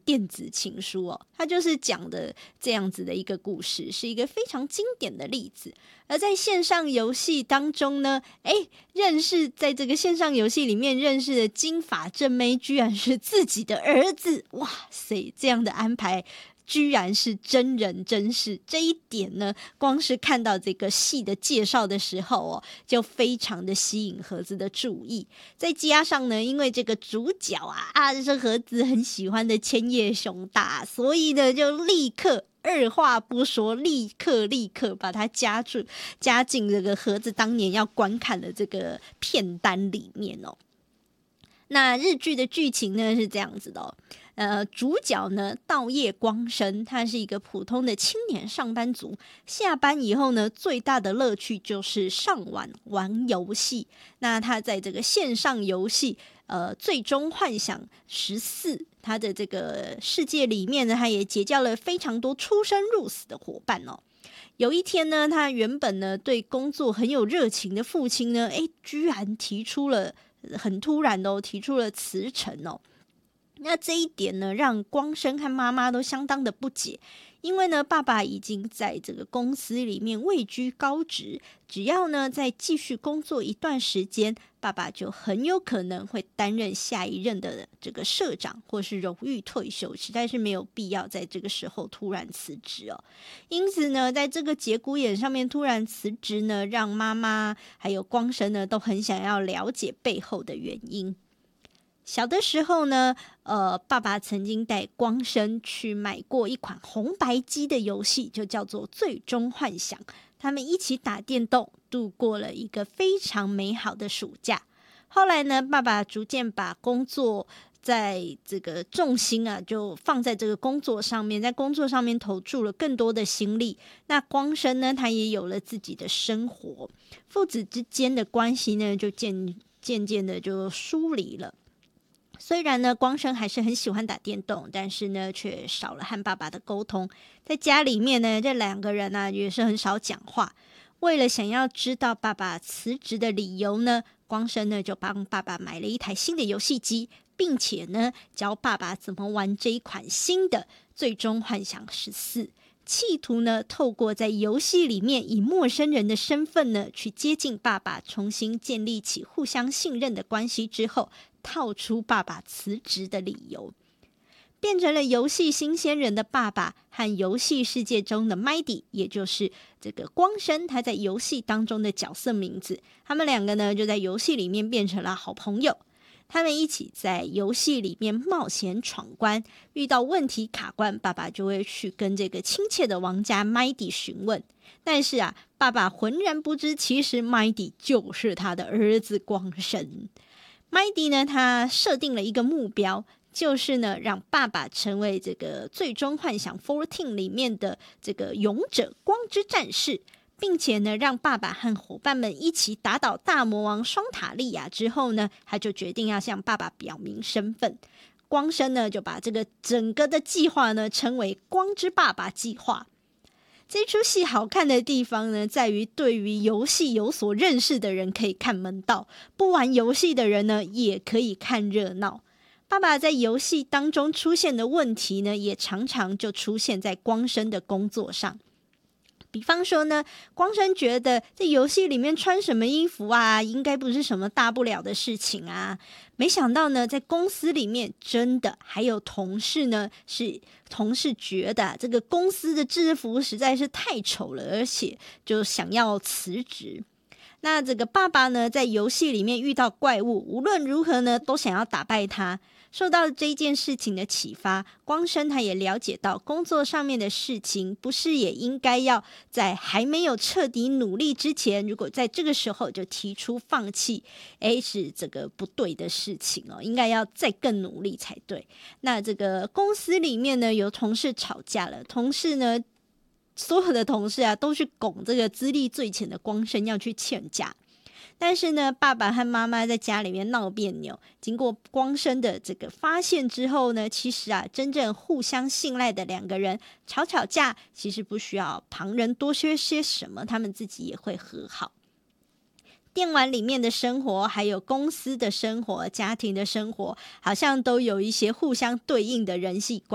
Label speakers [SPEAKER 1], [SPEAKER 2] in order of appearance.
[SPEAKER 1] 电子情书哦，它就是讲的这样子的一个故事，是一个非常经典的例子。而在线上游戏当中呢，在这个线上游戏里面认识的金发正妹，居然是自己的儿子，哇塞，这样的安排居然是真人真事，这一点呢，光是看到这个戏的介绍的时候哦，就非常的吸引盒子的注意。再加上呢，因为这个主角是盒子很喜欢的千叶雄大，所以呢，就立刻二话不说，立刻把它加进这个盒子当年要观看的这个片单里面哦。那日剧的剧情呢是这样子的哦，主角呢稻叶光生，他是一个普通的青年上班族，下班以后呢，最大的乐趣就是上网玩游戏。那他在这个线上游戏最终幻想14，他的这个世界里面呢，他也结交了非常多出生入死的伙伴哦。有一天呢，他原本呢对工作很有热情的父亲呢，居然很突然的提出了辞呈哦。那这一点呢，让光生和妈妈都相当的不解，因为呢，爸爸已经在这个公司里面位居高职，只要呢再继续工作一段时间，爸爸就很有可能会担任下一任的这个社长或是荣誉退休，实在是没有必要在这个时候突然辞职哦。因此呢，在这个节骨眼上面突然辞职呢，让妈妈还有光生呢都很想要了解背后的原因。小的时候呢，爸爸曾经带光生去买过一款红白机的游戏，就叫做《最终幻想》。他们一起打电动，度过了一个非常美好的暑假。后来呢，爸爸逐渐把工作在这个重心就放在这个工作上面，在工作上面投注了更多的心力。那光生呢，他也有了自己的生活，父子之间的关系呢，就渐渐的就疏离了。虽然呢，光生还是很喜欢打电动，但是呢，却少了和爸爸的沟通。在家里面呢，这两个人也是很少讲话。为了想要知道爸爸辞职的理由呢，光生呢就帮爸爸买了一台新的游戏机，并且呢教爸爸怎么玩这一款新的《最终幻想14》，企图呢透过在游戏里面以陌生人的身份呢去接近爸爸，重新建立起互相信任的关系之后，套出爸爸辞职的理由。变成了游戏新鲜人的爸爸和游戏世界中的 Mighty， 也就是这个光生他在游戏当中的角色名字。他们两个呢就在游戏里面变成了好朋友。他们一起在游戏里面冒险闯关，遇到问题卡关，爸爸就会去跟这个亲切的王家 Mighty 询问。但是爸爸浑然不知，其实 Mighty 就是他的儿子光生。Mighty 呢，他设定了一个目标，就是呢，让爸爸成为这个最终幻想14里面的这个勇者光之战士，并且呢，让爸爸和伙伴们一起打倒大魔王双塔利亚之后呢，他就决定要向爸爸表明身份。光生呢，就把这个整个的计划呢，称为光之爸爸计划。这出戏好看的地方呢，在于对于游戏有所认识的人可以看门道，不玩游戏的人呢，也可以看热闹。爸爸在游戏当中出现的问题呢，也常常就出现在光生的工作上。比方说呢，光生觉得在游戏里面穿什么衣服应该不是什么大不了的事情没想到呢，在公司里面真的还有同事觉得这个公司的制服实在是太丑了，而且就想要辞职。那这个爸爸呢，在游戏里面遇到怪物，无论如何呢，都想要打败他。受到这一件事情的启发，光生他也了解到工作上面的事情，不是也应该要在还没有彻底努力之前，如果在这个时候就提出放弃，是这个不对的事情应该要再更努力才对。那这个公司里面呢，有同事吵架了，所有的同事都去拱这个资历最浅的光生要去劝架。但是呢，爸爸和妈妈在家里面闹别扭，经过光生的这个发现之后呢，其实真正互相信赖的两个人吵架，其实不需要旁人多说些什么，他们自己也会和好。电玩里面的生活，还有公司的生活、家庭的生活，好像都有一些互相对应的人际关系。